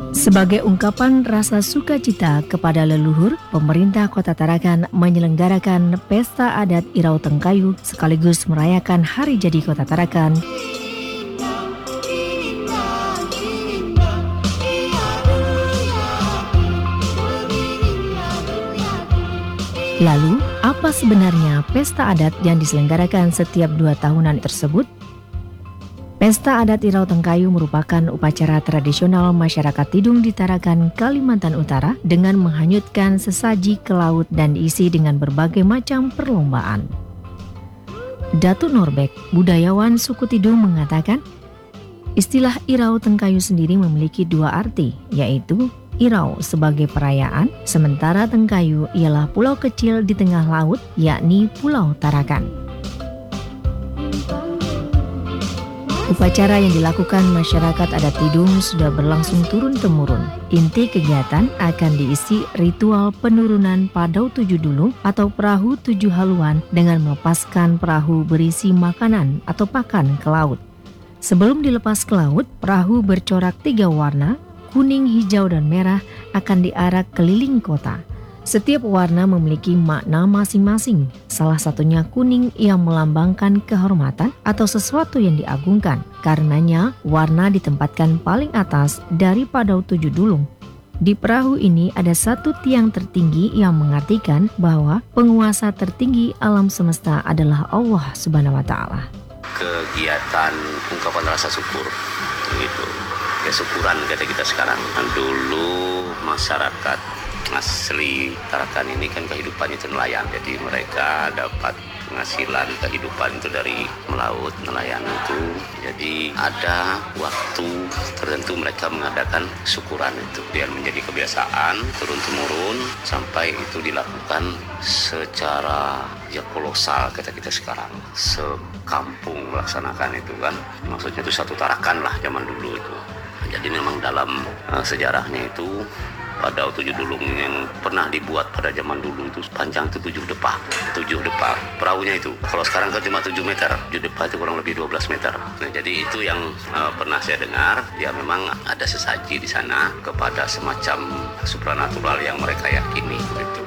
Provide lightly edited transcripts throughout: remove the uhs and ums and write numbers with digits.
Sebagai ungkapan rasa sukacita kepada leluhur, pemerintah Kota Tarakan menyelenggarakan Pesta Adat Irau Tengkayu sekaligus merayakan Hari Jadi Kota Tarakan. Lalu, apa sebenarnya pesta adat yang diselenggarakan setiap 2 tahunan tersebut? Pesta Adat Irau Tengkayu merupakan upacara tradisional masyarakat Tidung di Tarakan, Kalimantan Utara dengan menghanyutkan sesaji ke laut dan diisi dengan berbagai macam perlombaan. Datuk Norbek, budayawan suku Tidung mengatakan, istilah Irau Tengkayu sendiri memiliki 2 arti, yaitu Irau sebagai perayaan, sementara Tengkayu ialah pulau kecil di tengah laut, yakni Pulau Tarakan. Upacara yang dilakukan masyarakat adat Tidung sudah berlangsung turun-temurun. Inti kegiatan akan diisi ritual penurunan Padau 7 Dulung atau perahu 7 haluan dengan melepaskan perahu berisi makanan atau pakan ke laut. Sebelum dilepas ke laut, perahu bercorak 3 warna, kuning, hijau, dan merah akan diarak keliling kota. Setiap warna memiliki makna masing-masing. Salah satunya kuning yang melambangkan kehormatan atau sesuatu yang diagungkan. Karenanya, warna ditempatkan paling atas dari Padau 7 Dulung. Di perahu ini ada satu tiang tertinggi yang mengartikan bahwa penguasa tertinggi alam semesta adalah Allah Subhanahu wa Ta'ala. Kegiatan ungkapan rasa syukur, gitu. Kesyukuran kata kita sekarang. Dulu masyarakat asli Tarakan ini kan kehidupannya itu nelayan, jadi mereka dapat penghasilan kehidupan itu dari melaut, nelayan itu. Jadi ada waktu tertentu mereka mengadakan syukuran itu, biar menjadi kebiasaan turun-temurun sampai itu dilakukan secara kolosal kata kita sekarang. Sekampung melaksanakan itu kan, maksudnya itu satu Tarakan lah zaman dulu itu. Jadi memang dalam sejarahnya itu Padau 7 Dulung yang pernah dibuat pada zaman dulu itu panjang itu 7 depak perahunya itu. Kalau sekarang kan cuma 7 meter, 7 depak itu kurang lebih 12 meter. Nah, jadi itu yang pernah saya dengar, ya memang ada sesaji di sana kepada semacam supranatural yang mereka yakini begitu.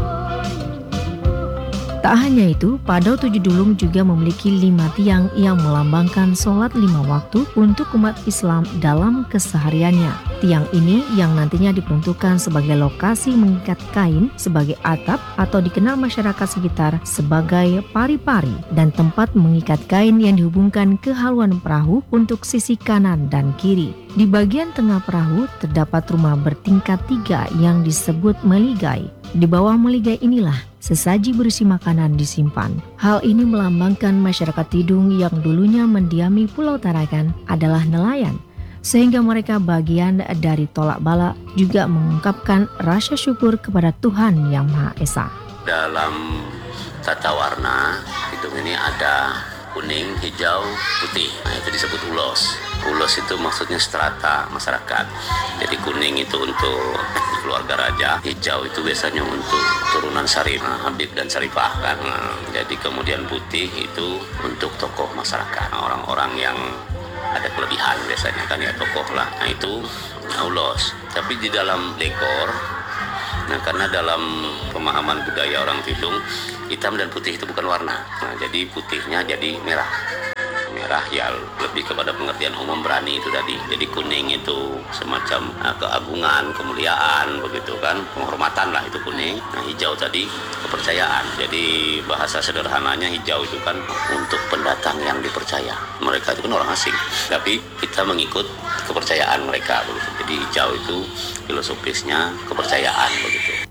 Tak hanya itu, Padau 7 Dulung juga memiliki 5 tiang yang melambangkan sholat 5 waktu untuk umat Islam dalam kesehariannya. Tiang ini yang nantinya diperuntukkan sebagai lokasi mengikat kain sebagai atap atau dikenal masyarakat sekitar sebagai pari-pari dan tempat mengikat kain yang dihubungkan ke haluan perahu untuk sisi kanan dan kiri. Di bagian tengah perahu terdapat rumah bertingkat 3 yang disebut meligai. Di bawah meligai inilah sesaji berisi makanan disimpan. Hal ini melambangkan masyarakat Tidung yang dulunya mendiami Pulau Tarakan adalah nelayan, sehingga mereka bagian dari tolak bala juga mengungkapkan rasa syukur kepada Tuhan Yang Maha Esa. Dalam tata warna Tidung ini ada kuning, hijau, putih. Nah, itu disebut ulos. Ulos itu maksudnya strata masyarakat. Jadi kuning itu untuk keluarga raja, hijau itu biasanya untuk turunan Syarif, Habib dan Syarifah kan. Jadi kemudian putih itu untuk tokoh masyarakat, orang-orang yang ada kelebihan biasanya kan ya, tokoh lah. Nah itu ulos. Tapi di dalam dekor, nah karena dalam pemahaman budaya orang Tidung, hitam dan putih itu bukan warna. Nah jadi putihnya jadi merah. Merah ya lebih kepada pengertian umum berani itu tadi. Jadi kuning itu semacam keagungan, kemuliaan begitu kan, penghormatan lah itu kuning. Nah hijau tadi kepercayaan. Jadi bahasa sederhananya hijau itu kan untuk pendatang yang dipercaya. Mereka itu kan orang asing, tapi kita mengikut kepercayaan mereka begitu. Jadi hijau itu filosofisnya kepercayaan begitu.